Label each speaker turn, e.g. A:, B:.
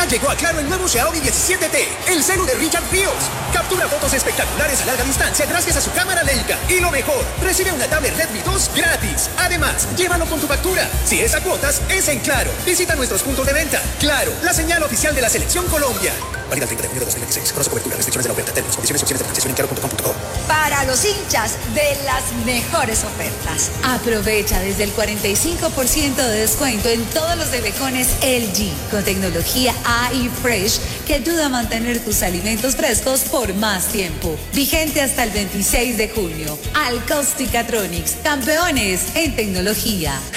A: llegó a Claro el nuevo Xiaomi 17T, el celu de Richard Ríos. Captura fotos espectaculares a larga distancia gracias a su cámara Leica. Y lo mejor, recibe una tablet Redmi 2 gratis. Además, llévalo con tu factura. Si es a cuotas, es en Claro. Visita nuestros puntos de venta. Claro, la señal oficial de la Selección Colombia. Válida el 30 de junio de 2026. Conoce cobertura, restricciones de la oferta, términos, condiciones, opciones de financiación en claro.com.co.
B: Para los hinchas de las mejores ofertas. Aprovecha desde el 45% de descuento en todos los bebecones LG con tecnología AI Fresh que ayuda a mantener tus alimentos frescos por más tiempo. Vigente hasta el 26 de junio. Alcausticatronics, campeones en tecnología.